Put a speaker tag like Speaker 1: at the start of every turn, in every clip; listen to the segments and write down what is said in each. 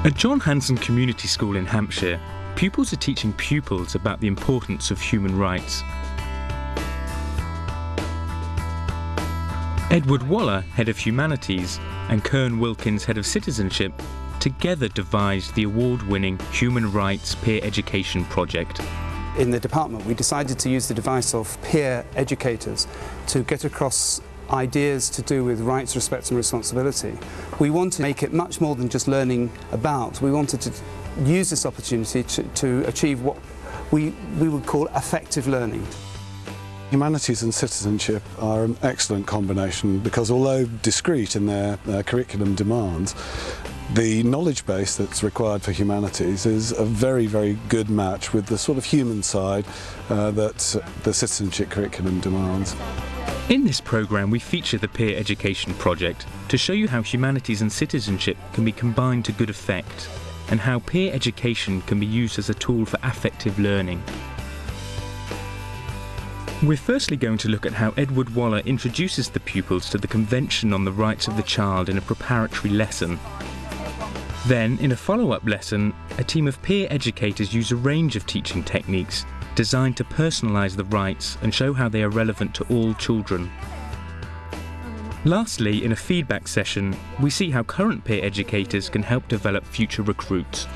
Speaker 1: At John Hanson Community School in Hampshire, pupils are teaching pupils about the importance of human rights. Edward Waller, Head of Humanities, and Kern Wilkins, Head of Citizenship, together devised the award-winning Human Rights Peer Education Project.
Speaker 2: In the department, we decided to use the device of peer educators to get across ideas to do with rights, respect and responsibility. We wanted to make it much more than just learning about. We wanted to use this opportunity to achieve what we would call effective learning.
Speaker 3: Humanities and citizenship are an excellent combination because although discrete in their curriculum demands, the knowledge base that's required for humanities is a very, very good match with the sort of human side that the citizenship curriculum demands.
Speaker 1: In this programme we feature the Peer Education Project to show you how humanities and citizenship can be combined to good effect and how peer education can be used as a tool for affective learning. We're firstly going to look at how Edward Waller introduces the pupils to the Convention on the Rights of the Child in a preparatory lesson. Then, in a follow-up lesson, a team of peer educators use a range of teaching techniques designed to personalise the rights and show how they are relevant to all children. Lastly, in a feedback session, we see how current peer educators can help develop future recruits.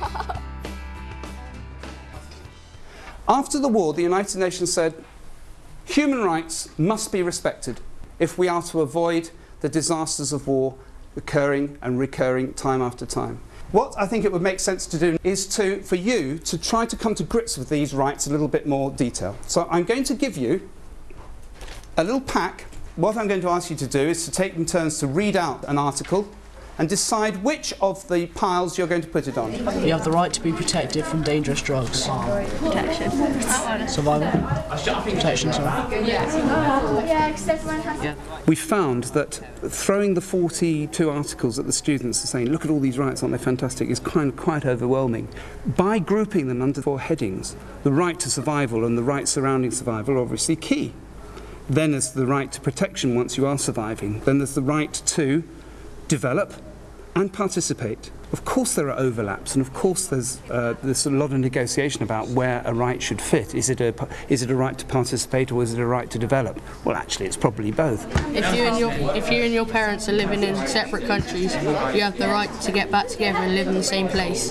Speaker 2: After the war, the United Nations said, human rights must be respected if we are to avoid the disasters of war occurring and recurring time after time. What I think it would make sense to do is for you to try to come to grips with these rights in a little bit more detail. So I'm going to give you a little pack. What I'm going to ask you to do is to take in turns to read out an article and decide which of the piles you're going to put it on.
Speaker 4: You have the right to be protected from dangerous drugs.
Speaker 5: Protection.
Speaker 4: Survival. Protection, sorry.
Speaker 5: Yeah, because everyone has...
Speaker 2: We found that throwing the 42 articles at the students and saying, look at all these rights, aren't they fantastic, is quite overwhelming. By grouping them under 4 headings, the right to survival and the rights surrounding survival are obviously key. Then there's the right to protection once you are surviving. Then there's the right to develop and participate. Of course there are overlaps, and of course there's a lot of negotiation about where a right should fit. Is it a right to participate or is it a right to develop? Well, actually it's probably both.
Speaker 6: If you and your parents are living in separate countries, you have the right to get back together and live in the same place.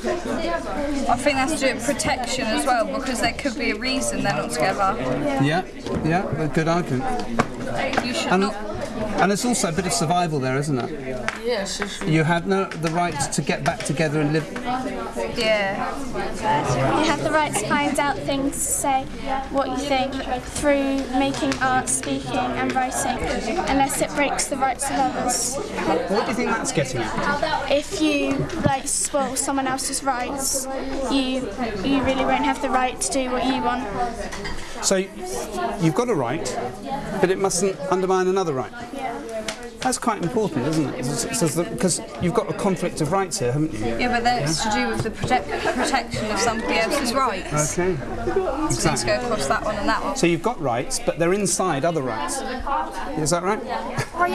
Speaker 7: I think that's to do with protection as well, because there could be a reason they're not together.
Speaker 2: Yeah, a good argument.
Speaker 7: You should not.
Speaker 2: And there's also a bit of survival there, isn't it?
Speaker 6: Yes.
Speaker 2: You have the right to get back together and live.
Speaker 7: Yeah.
Speaker 5: You have the right to find out things, to say what you think, through making art, speaking and writing, unless it breaks the rights of others.
Speaker 2: What do you think that's getting at?
Speaker 5: If you spoil someone else's rights, you really won't have the right to do what you want.
Speaker 2: So you've got a right, but it mustn't undermine another right.
Speaker 5: Yeah.
Speaker 2: That's quite important, isn't it? Because you've got a conflict of rights here, haven't you?
Speaker 7: Yeah, but then it's to do with the protection of somebody else's rights.
Speaker 2: Okay.
Speaker 7: So let's go across that one and that one.
Speaker 2: So you've got rights, but they're inside other rights. Is that right?